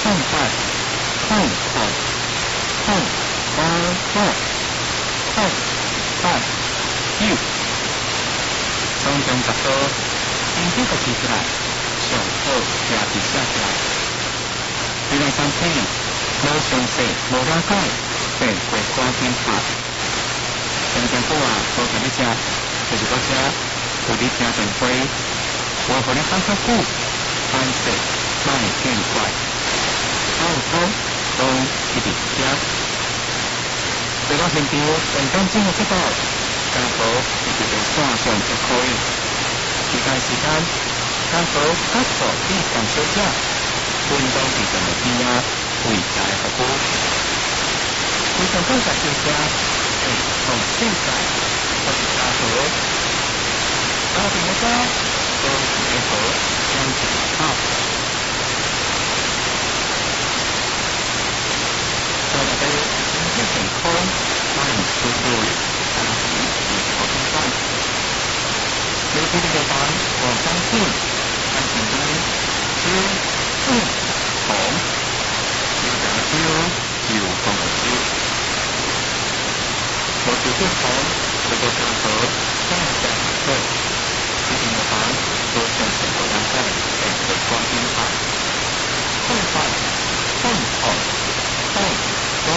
痛快，痛痛痛痛痛快，you。从中角度，研究个字出来，上好也是写出来。你来参考，无详细、无了解，便会赶紧拍。像政府无给你吃，就是我吃，有你听电话，我和你讲较久，反正莫见怪。都一直吃。来到现场，电工整个节目，家属一直在线上就可以。其他时间，家属甲助理同小姐，分工伫电话边仔为大家服务。非常感谢大家对从现在我是家属，大家都配合相处好。大家身体健康，万事如意，家庭好平安。有这个地方，我相信，安全中有红，有大招，有光的招。我只是红，这个场合现在对，这个地方都像整个当代的光阴好，痛快，痛痛痛。痛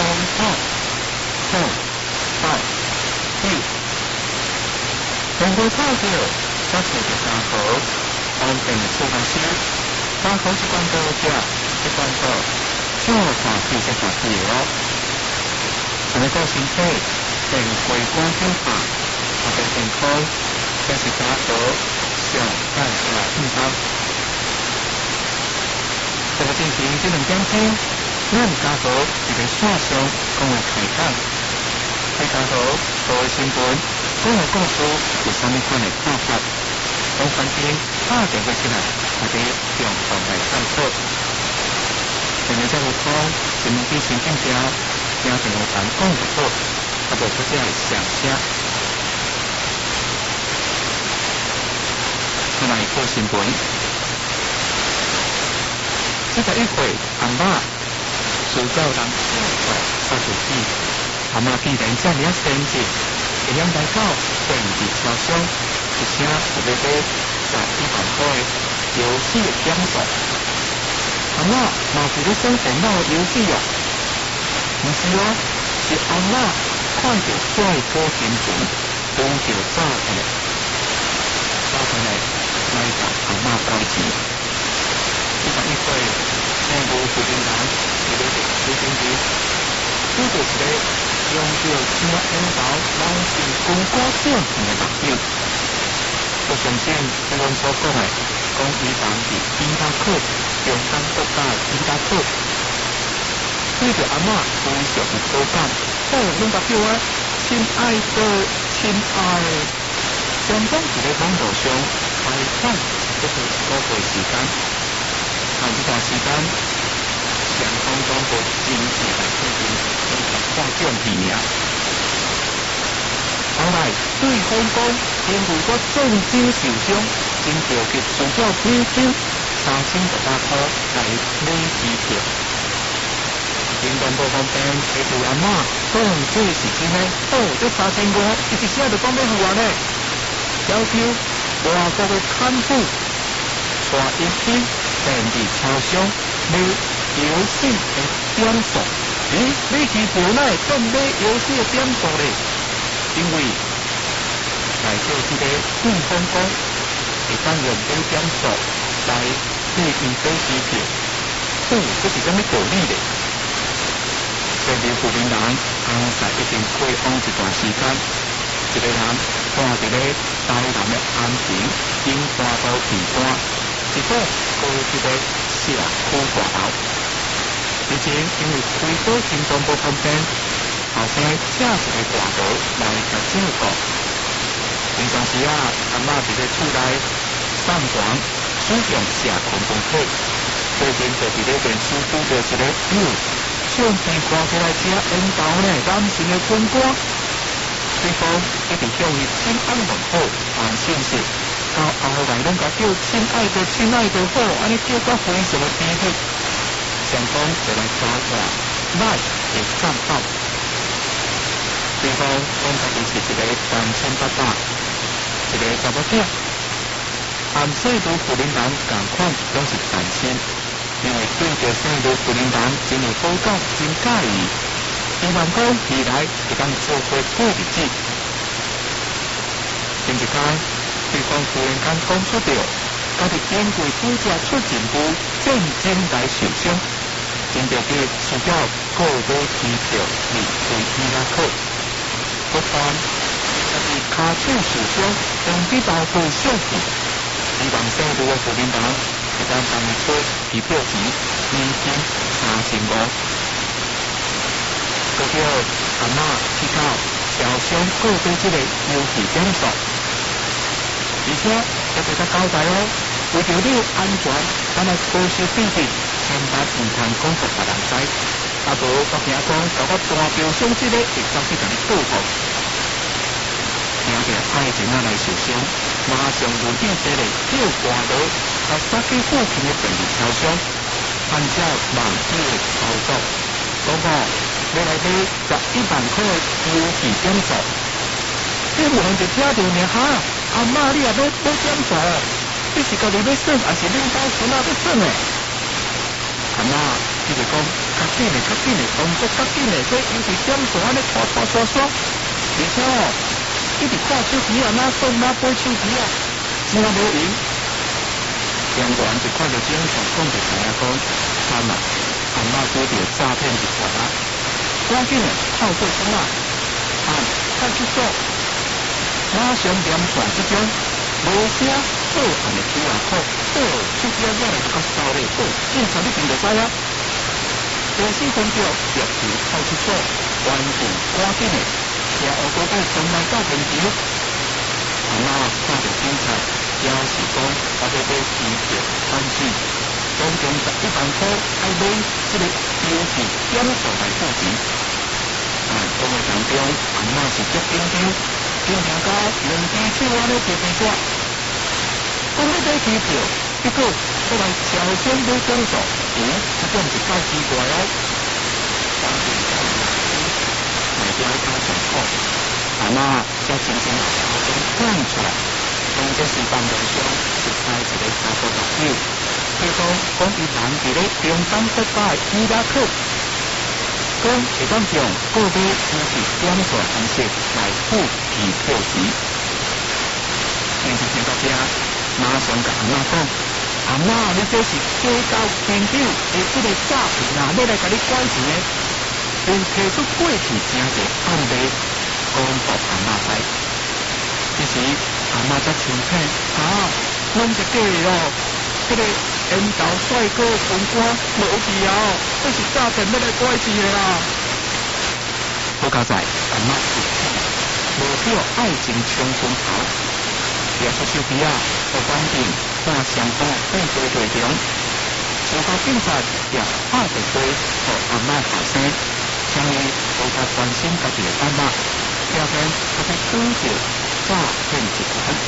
快，you。通过套票，下次就3号，安定出发时，3号是关到这，是关到小3次才发票哦。我们到身体，便回光天下，特别健康，这是3号上带出来健康。这个进行这2点钟。咱家属伫个线上讲话开讲，喺家属所有新闻讲的故事有啥物款的看法，拢反正打电话进来，大家共同来探讨。现在才有讲，新闻比先进条，听电话谈讲就好，啊无出只会上车。看来报新闻，71岁阿嬷。主教人小小30岁，阿嬷既然这么先进，会两来到便利超商，一声就要买11万块的游戏的点数。阿嬷嘛是咧耍电脑的游戏哦，唔是哦，是阿嬷看到帅哥新闻，拄着诈骗，来甲阿嬷交钱。71岁，生无负责人。一个水晶机，拄到一个用着请引导人性高歌唱的目标。我相信即阮所讲的，讲伊当是伊拉克中东国家的伊拉克，对着阿嬷非常的好感。哦，恁甲叫我亲爱的，亲爱的，相当伫咧网络上开放，就是1个月时间，这段时间。相当中国经济来推进，都是大众体名。后来对方讲，因为我重金受伤，因着给需要美金3000多块来买机票。因全部方面会对阿嬷讲这是真的，哦，这3500，伊一声就讲要付完嘞。要求外国的看护带伊去便利超商买。游戏的点数，买机票哪会当买游戏的点数咧？因为内底这个对方讲，会当用买点数来替伊买机票，这是啥物道理咧？前面负面人在已经过往一段时间，一个人看伫咧台南的安平因搬到地单，结果过这个社区大楼。之前因为开刀心脏不方便，后生请一个大哥来甲照顾。平常时阿嬷伫咧厝内上床使用社群媒体，最近就伫咧电视拄着一个相片挂起来遮引导呢男性的军歌，对方一直向伊亲爱问候，传信息，到后来拢甲叫亲爱的，亲爱的好，安尼叫甲非常的甜蜜。 上讲就来抓抓歹会散跑。对方讲家己是一个单亲爸爸，一个查某囝，和细女妇人人同款拢是单亲，因为对着细女妇人人真係好感真介意，希望讲未来会当做伙过日子。前一天，对方突然间讲出着，家己因为拄则出前部战争来受伤，真着去需要购买机票离开伊拉克。不但家己骹手受伤，用比包包伤去，希望细女嘅妇人人会当帮伊出机票钱，年薪3500。搁叫阿嬷去到超商购买这个优惠点数，而且还给他交代哦，为着你安全，咱来保守秘密，千万唔通讲给别人知。啊无，我惊讲搞我大标伤这个，会走去甲你报复。听着爱情仔来受伤，马上有变这个叫大佬，甲杀去附近的便利超商，按照网址的操作，讲要来买11万块优惠点数。这有人就听到呢哈，阿嬷你也要点数，你是家己要算，还是恁家孙仔要算呢？阿嬷伊就讲，较紧的，动作较紧的，这优惠点数安尼刷，而且一直看手机啊，哪算哪买手机啊，真无赢。店员一看到这样情况，就知影讲，惨啊，阿嬷拄着诈骗集团啊！赶紧的透过什么按派出所，马上连传这种无声报案的QR code，手机啊，就较骚咧，警察你听就知啊。50分钟入去派出所，完全赶紧的车乌高带冲来到现场。阿嬷看到警察，表示讲我要买机票翻水，总共11万块，爱买这个优惠点数来付钱。讲的当中，阿嬷是足紧张，紧张到两只手安尼提提抓。讲要买机票，结果再来超商买点数，这种是太奇怪哦。大家加上课，阿嬷才真正超商看出来，讲这是网络上熟悉一个查甫朋友，譬如讲伊人伫咧中东国家的伊拉克。讲会当用购买优惠点数方式来付机票钱。听到这，马上甲阿嬷讲：阿嬷，你这是假交朋友的这个诈骗啊！要来甲你拐钱的，并提出过去真侪案例，讲互阿嬷知。这时阿嬷才清醒，拢是假的哦。这个烟头帅哥文官无去啊！这是诈骗要来拐钱的啦！好佳哉，阿嬷是无叫爱情冲昏头，拿出手机啊，互绑定看相关犯罪内容。司法警察也打电话互阿嬷后生，请伊帮他关心家己的阿嬷，避免他去拄着诈骗集团。